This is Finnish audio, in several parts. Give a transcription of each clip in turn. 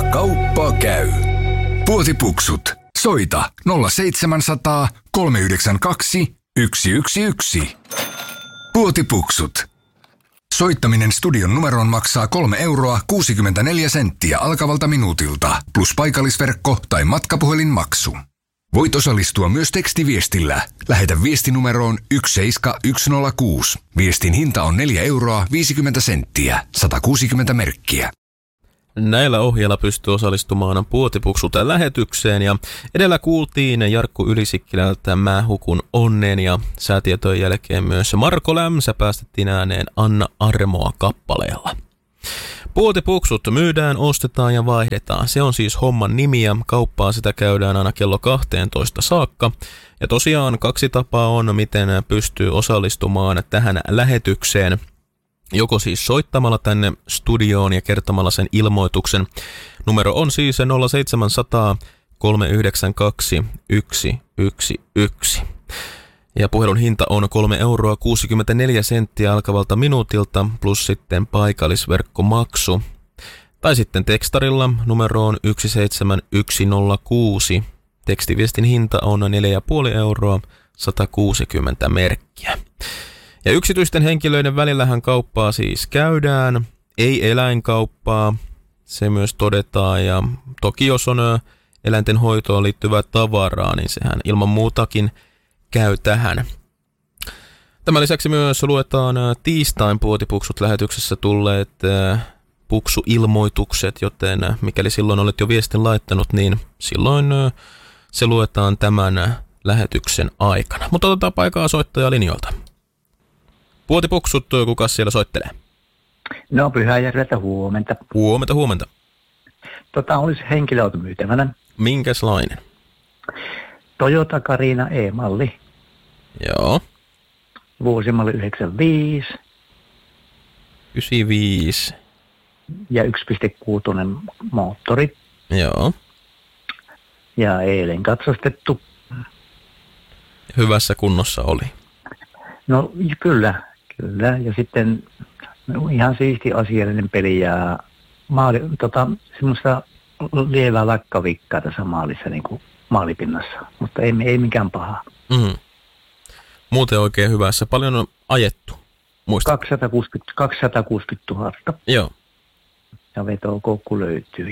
Kauppa käy. Puotipuksut. Soita 0700 392 111. Puotipuksut. Soittaminen studion numeroon maksaa 3,64 € alkavalta minuutilta, plus paikallisverkko tai matkapuhelinmaksu. Voit osallistua myös tekstiviestillä. Lähetä viestinumeroon 17106. Viestin hinta on 4,50 €, 160 merkkiä. Näillä ohjeilla pystyy osallistumaan Puotipuksut lähetykseen ja edellä kuultiin Jarkko Ylisikkilältä Mä hukun onnen ja säätietojen jälkeen myös Marko Lämsä päästettiin ääneen Anna Armoa kappaleella. Puotipuksut myydään, ostetaan ja vaihdetaan. Se on siis homman nimi ja kauppaa sitä käydään aina kello 12 saakka. Ja tosiaan 2 tapaa on, miten pystyy osallistumaan tähän lähetykseen. Joko siis soittamalla tänne studioon ja kertomalla sen ilmoituksen. Numero on siis 0700 392 111. Ja puhelun hinta on 3,64 € alkavalta minuutilta plus sitten paikallisverkkomaksu. Tai sitten tekstarilla numeroon 17106. Tekstiviestin hinta on 4,5 €, 160 merkkiä. Ja yksityisten henkilöiden välillähän kauppaa siis käydään, ei eläinkauppaa, se myös todetaan. Ja toki jos on eläinten hoitoon liittyvää tavaraa, niin sehän ilman muutakin käy tähän. Tämän lisäksi myös luetaan tiistain Puotipuksut lähetyksessä tulleet puksuilmoitukset, joten mikäli silloin olet jo viestin laittanut, niin silloin se luetaan tämän lähetyksen aikana. Mutta otetaan paikkaa soittajalinjoilta. Puotipuksut, kuka siellä soittelee? No, Pyhäjärveltä huomenta. Huomenta. Olisi henkilöauto myytävänä. Minkäslainen? Toyota Carina E-malli. Joo. Vuosimalli 95. 95. Ja 1,6 moottori. Joo. Ja eilen katsastettu. Hyvässä kunnossa oli. No kyllä. Ja sitten ihan siisti asiallinen peli ja semmoista lievää lakkavikkaa tässä maalissa, niin kuin maalipinnassa, mutta ei mikään paha. Mm. Muuten oikein hyvässä. Paljon on ajettu, muista? 260 000. Joo. Ja vetokoukku löytyy.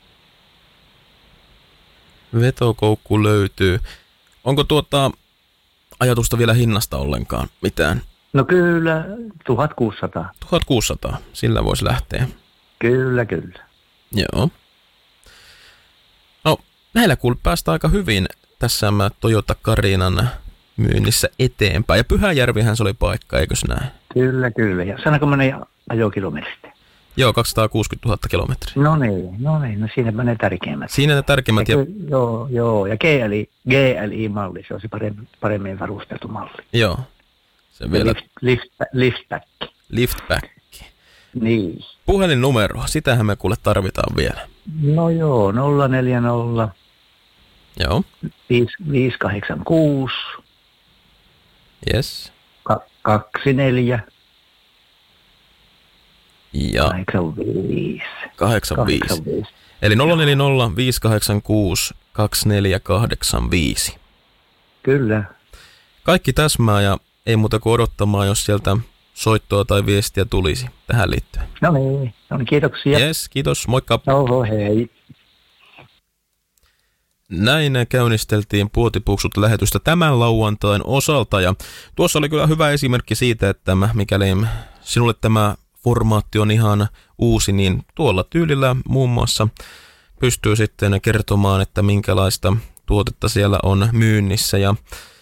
Vetokoukku löytyy. Onko ajatusta vielä hinnasta ollenkaan mitään? No kyllä, 1600. 1600, sillä voisi lähteä. Kyllä. Joo. No, näillä päästään aika hyvin tässä Toyota Carinan myynnissä eteenpäin. Ja Pyhäjärvihän se oli paikka, eikös näin? Kyllä. Ja sanonko menee ajokilometristä? Joo, 260 000 kilometriä. No niin, siinä menee tärkeimmät. Siinä ne tärkeimmät. Joo, ja GLI-malli, se on se paremmin varusteltu malli. Joo. Se vielä... Liftback. Niin. Puhelinnumero, sitähän me kuule tarvitaan vielä. No joo, 040. Joo. 586. Yes. 24. Ja 85. Eli 040 586 2485. Kyllä. Kaikki täsmää ja ei muuta kuin odottamaan, jos sieltä soittoa tai viestiä tulisi tähän liittyen. No niin, kiitoksia. Yes, kiitos, moikka. Oho, hei. Näin käynnisteltiin Puotipuksut lähetystä tämän lauantain osalta ja tuossa oli kyllä hyvä esimerkki siitä, että mikäli sinulle tämä formaatti on ihan uusi, niin tuolla tyylillä muun muassa pystyy sitten kertomaan, että minkälaista tuotetta siellä on myynnissä ja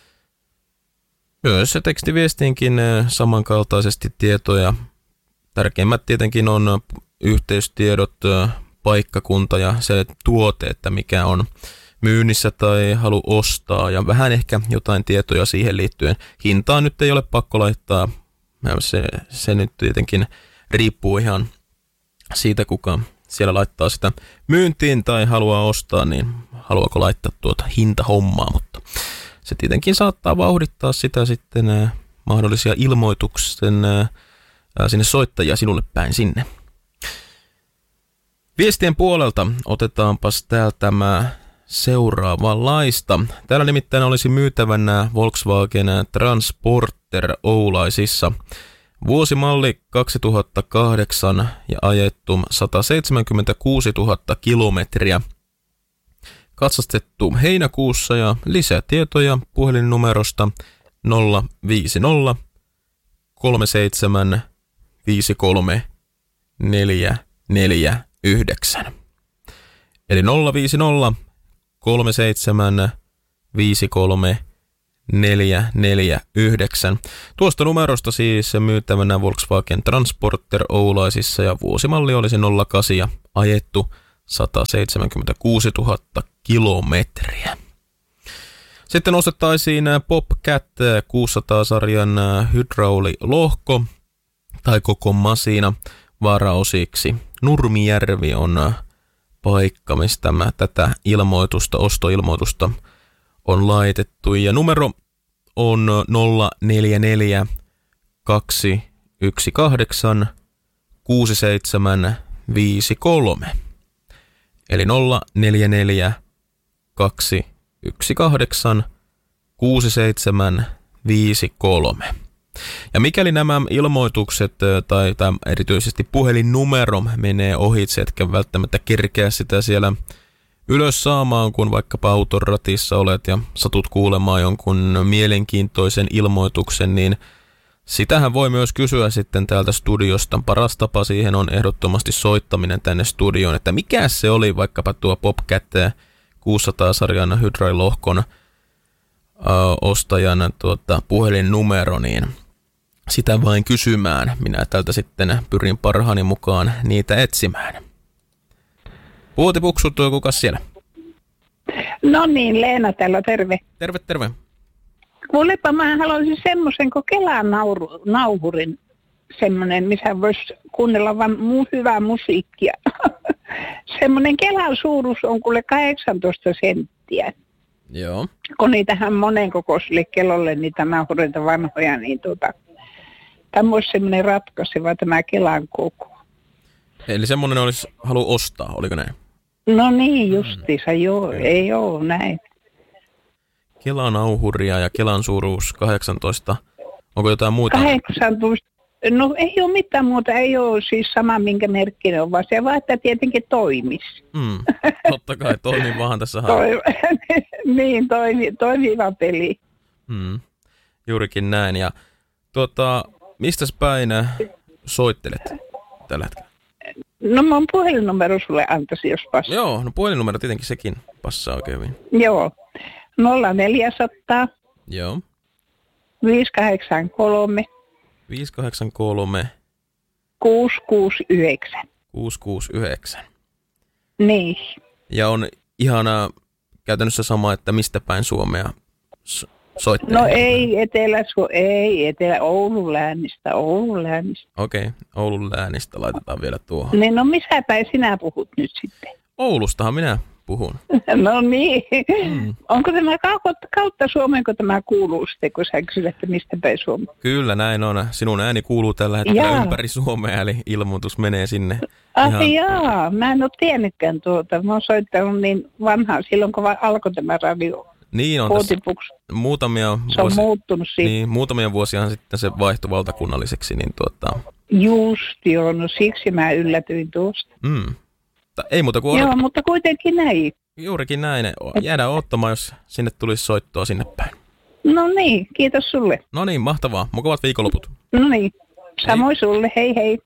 myös tekstiviestiinkin samankaltaisesti tietoja. Tärkeimmät tietenkin on yhteystiedot, paikkakunta ja se tuote, että mikä on myynnissä tai halu ostaa ja vähän ehkä jotain tietoja siihen liittyen. Hintaa nyt ei ole pakko laittaa, se nyt tietenkin riippuu ihan siitä, kuka siellä laittaa sitä myyntiin tai haluaa ostaa, niin haluaako laittaa tuota hintahommaa, mutta se tietenkin saattaa vauhdittaa sitä sitten mahdollisia ilmoituksen sinne soittajia sinulle päin sinne. Viestien puolelta otetaanpas täältä tämä seuraavanlaista. Täällä nimittäin olisi myytävänä Volkswagen Transporter Oulaisissa. Vuosimalli 2008 ja ajettu 176 000 kilometriä. Katsastettu heinäkuussa ja lisätietoja puhelinnumerosta 050 37 53 449. Eli 050 37 53 449. Tuosta numerosta siis myytävänä Volkswagen Transporter Oulaisissa ja vuosimalli olisi 08 ja ajettu 176 000 kilometriä. Sitten ostettaisiin Bobcat 600-sarjan hydraulilohko tai koko masina varaosiksi. Nurmijärvi on paikka, mistä tätä ostoilmoitusta on laitettu. Ja numero on 044 218 6753. Eli 044 218 6753. Ja mikäli nämä ilmoitukset tai erityisesti puhelinnumero menee ohitse, etkä välttämättä kerkeä sitä siellä ylös saamaan, kun vaikkapa auton ratissa olet ja satut kuulemaan jonkun mielenkiintoisen ilmoituksen, niin sitähän voi myös kysyä sitten täältä studiosta. Paras tapa siihen on ehdottomasti soittaminen tänne studioon, että mikä se oli vaikkapa tuo Bobcat 600-sarjan hydraulilohkon ostajan puhelinnumero, niin sitä vain kysymään. Minä tältä sitten pyrin parhaani mukaan niitä etsimään. Puotipuksut, kukas siellä? No niin, Leena täällä, terve. Terve. Kuulepa, mä haluaisin semmoisen kuin Kelan nauhurin, semmoinen, missä voisi kuunnella vaan hyvää musiikkia. Semmoinen Kelan suuruus on kuule 18 senttiä. Joo. Kun niitähän monen kokoiselle kellolle niitä nauhureita vanhoja, niin tämä olisi semmoinen ratkaiseva tämä Kelan koko. Eli semmoinen olisi halu ostaa, oliko näin? No niin, justiinsa, joo, ei ole näin. Kelan nauhuria ja Kelan suuruus 18. Onko jotain muita? 18. No ei ole mitään muuta, ei ole siis sama minkä merkkinen on, vaan se vaan, että tietenkin toimisi. Totta kai, toimivahan tässä Niin, toimiva peli. Juurikin näin. Ja mistäs päin soittelet tällä hetkellä? No mun puhelinnumero sulle antaisin, jos passaa. Joo, no puhelinnumero tietenkin sekin passaa oikein hyvin. Joo, 0400 Joo. 583 669. 669. Niin. Ja on käytännössä sama, että mistä päin Suomea soittelee. No ei Oulun läänistä. Okei, Oulun läänistä laitetaan vielä tuohon. Niin, no missä päin sinä puhut nyt sitten? Oulustahan minä puhun. No niin. Onko tämä kautta Suomeen, kun tämä kuuluu sitten, kun sä kysyt, että mistä päin Suomeen? Kyllä, näin on. Sinun ääni kuuluu tällä hetkellä ympäri Suomea, eli ilmoitus menee sinne. Jaa, mä en ole tiennytkään tuota. Mä oon soittanut niin vanhaan silloin, kun alkoi tämä radio. Niin on tässä se on muuttunut siitä. Niin, muutamia vuosiahan sitten se vaihtui valtakunnalliseksi. Niin Just joo, no siksi mä yllätyin tuosta. Ei muuta kuin joo, mutta kuitenkin näin. Juurikin näin. Jäädään odottamaan, jos sinne tulisi soittoa sinne päin. No niin, kiitos sulle. No niin, mahtavaa. Mukavat viikonloput. No niin, samoin sulle. Hei hei.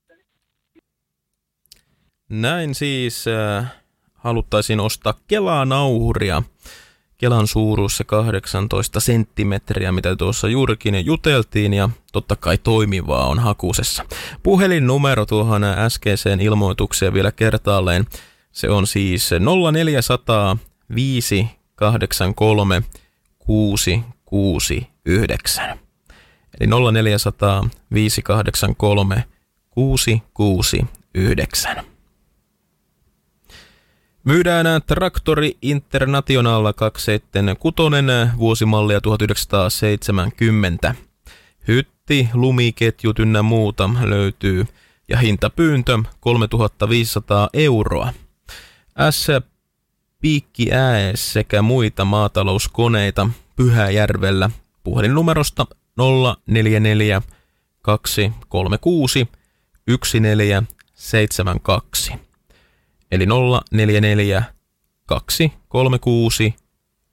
Näin siis haluttaisiin ostaa Kela-nauhuria. Kelan suuruus se 18 senttimetriä, mitä tuossa juurikin juteltiin, ja totta kai toimivaa on hakusessa. Puhelinnumero tuohon äskeiseen ilmoitukseen vielä kertaalleen. Se on siis 0400 583 669. Eli 0400 583 669. Myydään traktori International 276 vuosimallia 1970. Hytti, lumiketjut ynnä muuta löytyy ja hintapyyntö 3500 €. S. Piikkiääes sekä muita maatalouskoneita Pyhäjärvellä puhelinnumerosta 044 236 1472. Eli 044 236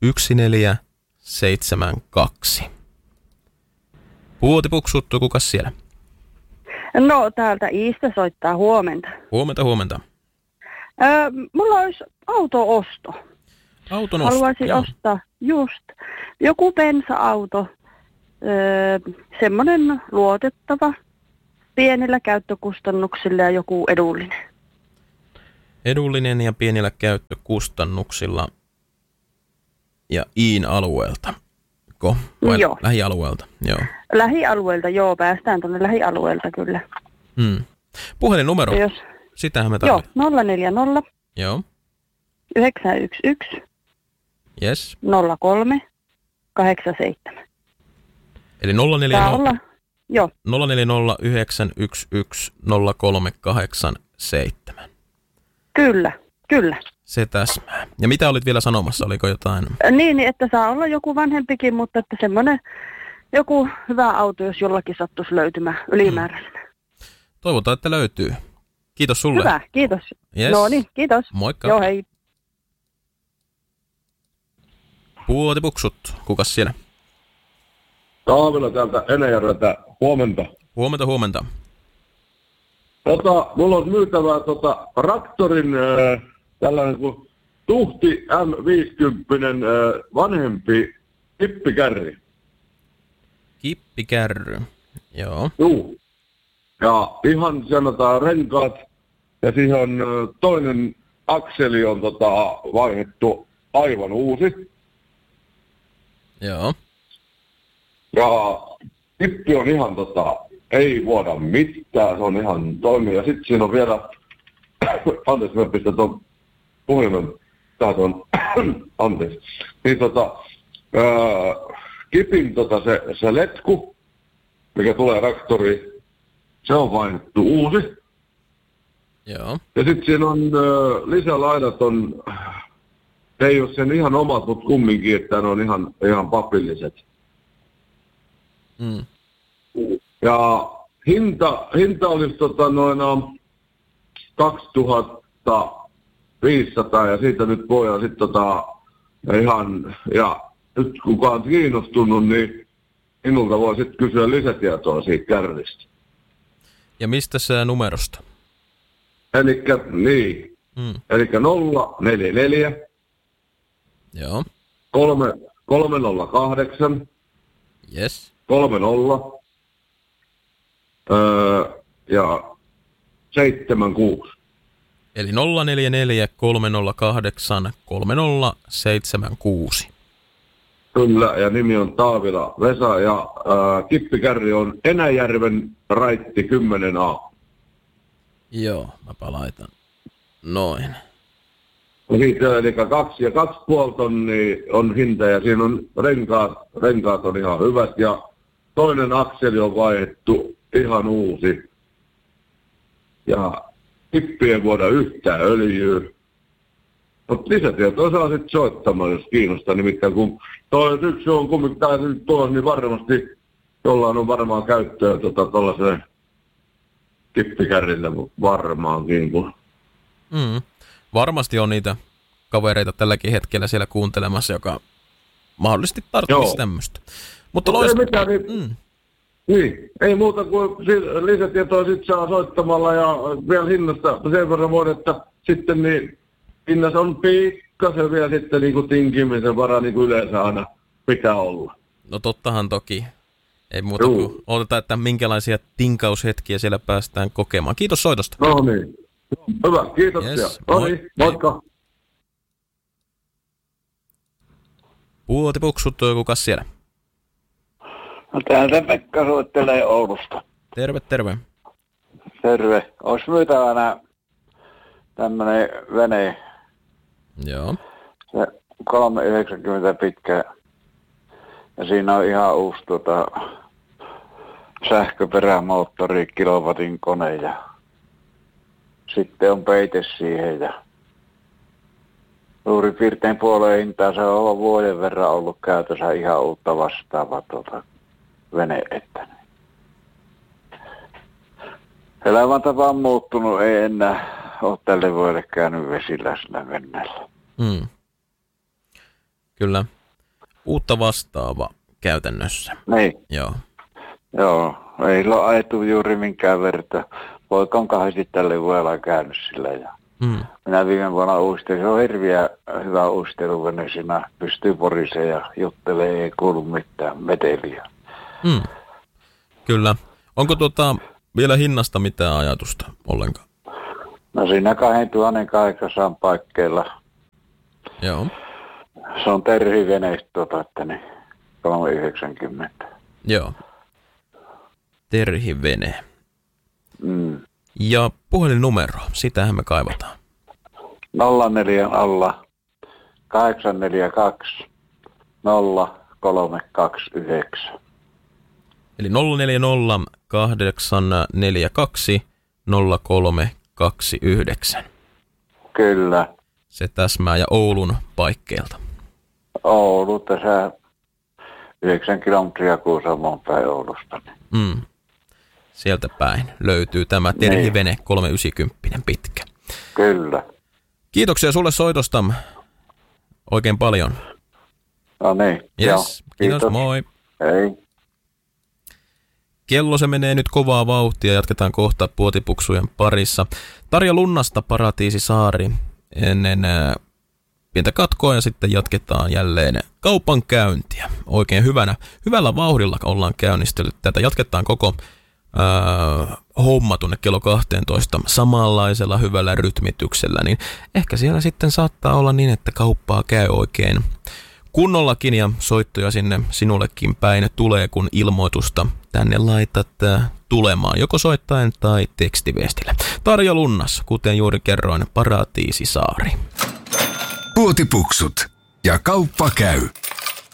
1472. Puotipuksut, kukas siellä? No, täältä Iistä soittaa huomenta. Huomenta. Mulla olisi auto-osto. Auton osto, Haluaisin joo. ostaa just joku bensa-auto, semmoinen luotettava, pienillä käyttökustannuksilla ja joku edullinen. Edullinen ja pienillä käyttökustannuksilla ja Iin alueelta. Vai Joo. lähialueelta? Joo. Lähialueelta, joo, päästään tuonne lähialueelta kyllä. Puhelinnumero, Jos, sitähän me joo, tarvitaan. 040 Joo. 911 Yes. 03 87. Eli Saa 040 olla, joo, 040 911 0387. kyllä. Se täsmää. Ja mitä olit vielä sanomassa? Oliko jotain? Niin, että saa olla joku vanhempikin, mutta että semmoinen joku hyvä auto, jos jollakin sattuisi löytymään ylimääräisenä. Toivotaan, että löytyy. Kiitos sulle. Hyvä, kiitos. Yes. No niin, kiitos. Moikka. Joo, hei. Puotipuksut, kukas siellä? Taavila täältä Enäjärveltä. Huomenta. Huomenta. Mulla on myytävää traktorin tällainen kuin Tuhti M50 vanhempi kippikärri. Kippikärry. Joo. Juu. Ja ihan sanotaan renkaat ja siihen on toinen akseli on vaihdettu aivan uusi. Joo. Ja kippi on ihan ei vuoda mitään, se on ihan toimia. Ja sitten siinä on vielä, anteeksi mä pistän tuon puhelimen, anteeksi. Niin kipin se letku, mikä tulee traktoriin, se on vaihdettu uusi. Joo. Ja sitten siinä on lisälaidat ei ole sen ihan omat, mutta kumminkin, että ne on ihan papilliset. Ja hinta olisi 2500 ja siitä nyt voidaan sitten ihan, ja nyt kuka on kiinnostunut, niin minulta voi sitten kysyä lisätietoa siitä kärristä. Ja mistä se numerosta? Elikkä 044 Joo. 308 Yes. 30 ja 76. Eli 044 308 3076. Kyllä, ja nimi on Taavila Vesa, ja kippikärri on Enäjärven raitti 10A. Joo, mäpä laitan. Noin. Siitä, eli 2,5 tonnia on hinta, ja siinä on renkaat on ihan hyvät, ja toinen akseli on vaihdettu ihan uusi. Ja kippi ei vuoda yhtään öljyä. Mutta lisätietoa saa sitten soittamaan, jos kiinnostaa. Nimittäin kun toi syksy on kumminkin tää nyt tuossa, niin varmasti jollain on varmaan käyttöä tuollaiselle kippikärrille varmaankin. Varmasti on niitä kavereita tälläkin hetkellä siellä kuuntelemassa, joka mahdollisesti tarvitsisi tämmöistä. Mutta ei mitään, niin, ei muuta kuin lisätietoa sit saa soittamalla ja vielä hinnasta sen verran voi, että sitten niin hinnassa on pikkasen vielä sitten niin kuin tinkimisen vara niin kuin yleensä aina pitää olla. No tottahan toki. Ei muuta kuin odotetaan, että minkälaisia tinkaushetkiä siellä päästään kokemaan. Kiitos soitosta. No niin. Hyvä, kiitoksia. Yes, No niin, moikka. Puotipuksut, kukas siellä? No täältä Pekka soittelee Oulusta. Terve, terve. Terve. Olisi myytävänä tämmönen vene. Joo. Se 390 pitkä. Ja siinä on ihan uusi sähköperämoottori, kilowatin kone ja sitten on peite siihen ja Suurin piirtein puoleen hintaan se on vuoden verran ollut käytössä ihan uutta vastaavaa vene-että. Elämäntapa on muuttunut, ei enää ole tälle vuodelle käynyt vesillä sillä veneellä. Kyllä. Uutta vastaava käytännössä. Niin. Joo. Joo, ei ole ajettu juuri minkään verta. Poika on kahdesti tälle vuodella käynyt sillä. Ja minä viime vuonna uistelin. Se on hirveän hyvä uisteluvene. Siinä pystyy poriseen ja juttelee, ei kuulu mitään meteliä. Kyllä. Onko vielä hinnasta mitään ajatusta ollenkaan? No siinä 2800 paikkeilla. Joo. Se on Terhi-veneistä että niin 390. Joo. Terhi-vene. Ja puhelinnumero, sitähän me kaivataan. 04 alla 842 0329. Eli 040 842 0329. Kyllä. Se täsmää ja Oulun paikkeelta. Oulu tässä 9 kilometriä Kuusamon päin Oulusta. Sieltä päin löytyy tämä Terhi-vene 390 pitkä. Kyllä. Kiitoksia sulle soitosta oikein paljon. No niin. Yes. Kiitos, moi. Hei. Kello se menee nyt kovaa vauhtia. Jatketaan kohta puotipuksujen parissa. Tarja Lunnasta Paratiisisaari ennen pientä katkoa ja sitten jatketaan jälleen kaupankäyntiä. Oikein hyvällä vauhdilla ollaan käynnistellyt tätä. Jatketaan koko homma tuonne kello 12 samanlaisella hyvällä rytmityksellä, niin ehkä siellä sitten saattaa olla niin, että kauppaa käy oikein kunnollakin ja soittoja sinne sinullekin päin tulee, kun ilmoitusta tänne laitat tulemaan, joko soittaen tai tekstiviestillä. Tarja Lunnas, kuten juuri kerroin, Paratiisisaari. Puotipuksut ja kauppa käy.